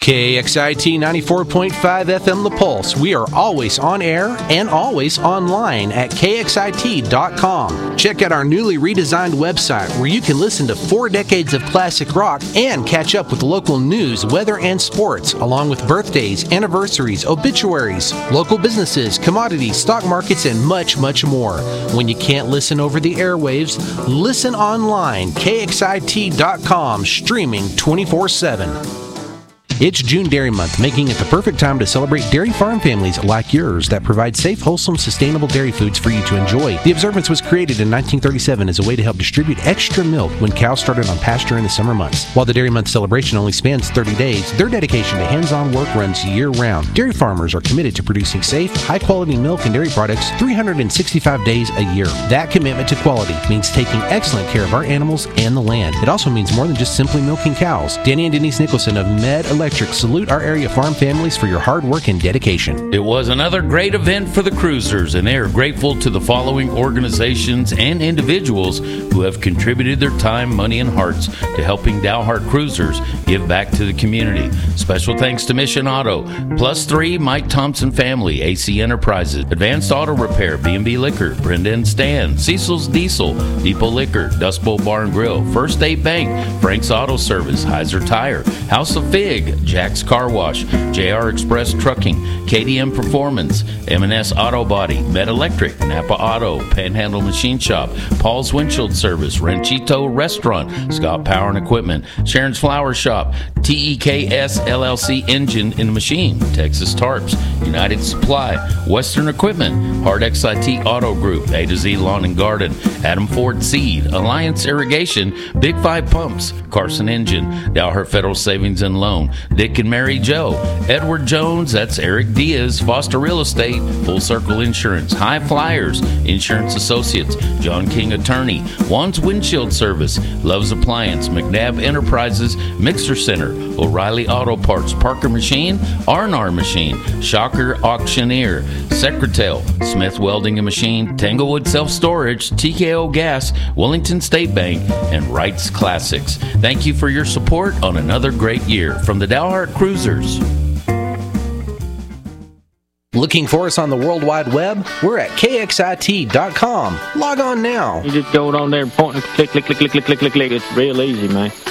KXIT 94.5 FM The Pulse. We are always on air and always online at KXIT.com. Check out our newly redesigned website where you can listen to 4 decades of classic rock and catch up with local news, weather, and sports, along with birthdays, anniversaries, obituaries, local businesses, commodities, stock markets, and much, much more. When you can't listen over the airwaves, listen online, KXIT.com, streaming 24/7. It's June Dairy Month, making it the perfect time to celebrate dairy farm families like yours that provide safe, wholesome, sustainable dairy foods for you to enjoy. The observance was created in 1937 as a way to help distribute extra milk when cows started on pasture in the summer months. While the Dairy Month celebration only spans 30 days, their dedication to hands-on work runs year-round. Dairy farmers are committed to producing safe, high-quality milk and dairy products 365 days a year. That commitment to quality means taking excellent care of our animals and the land. It also means more than just simply milking cows. Danny and Denise Nicholson of Med Electric salute our area farm families for your hard work and dedication. It was another great event for the Cruisers, and they are grateful to the following organizations and individuals who have contributed their time, money, and hearts to helping Dalhart Cruisers give back to the community. Special thanks to Mission Auto, Plus 3, Mike Thompson Family, AC Enterprises, Advanced Auto Repair, B&B Liquor, Brenda and Stan, Cecil's Diesel, Depot Liquor, Dust Bowl Bar and Grill, First State Bank, Frank's Auto Service, Heiser Tire, House of Fig, Jack's Car Wash, JR Express Trucking, KDM Performance, M&S Auto Body, Med Electric, Napa Auto, Panhandle Machine Shop, Paul's Windshield Service, Ranchito Restaurant, Scott Power and Equipment, Sharon's Flower Shop, TEKS LLC Engine and Machine, Texas Tarps, United Supply, Western Equipment, Hard XIT Auto Group, A to Z Lawn and Garden, Adam Ford Seed, Alliance Irrigation, Big 5 Pumps, Carson Engine, Dalhart Federal Savings and Loan, Dick and Mary Joe, Edward Jones, that's Eric Diaz, Foster Real Estate, Full Circle Insurance, High Flyers, Insurance Associates, John King Attorney, Juan's Windshield Service, Love's Appliance, McNabb Enterprises, Mixer Center, O'Reilly Auto Parts, Parker Machine, R&R Machine, Shocker Auctioneer, Secretel, Smith Welding and Machine, Tanglewood Self Storage, TKO Gas, Wellington State Bank, and Wright's Classics. Thank you for your support on another great year from the Dalhart Cruisers. Looking for us on the World Wide Web? We're at KXIT.com. Log on now. You just go on there and point and click. It's real easy, man.